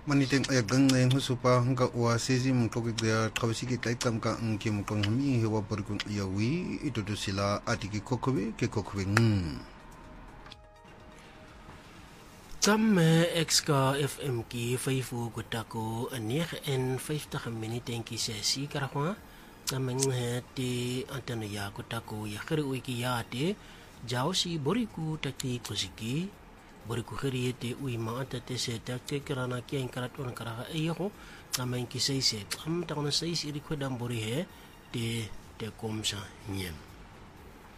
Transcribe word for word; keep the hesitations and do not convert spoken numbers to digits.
Maniteng ay gangayon husupa hangga uasisi mungkok dia kabisi kita ikam ka ngki mungkong hami hewa berkung yawi itu tu sila atiki kokowe ke kokowe ng. Tam X ka F M ki faifu kutako anik en vijftig minuten ki sesi karakwa tameng heti antena ya kutako ya khiri wiki ya te jausi boriku takti kusiki boriku khiri te uima antate se takte kirana kian karat on karaka eyo tameng ki seise am takona seisi iri khodam bori he te te komsa nyem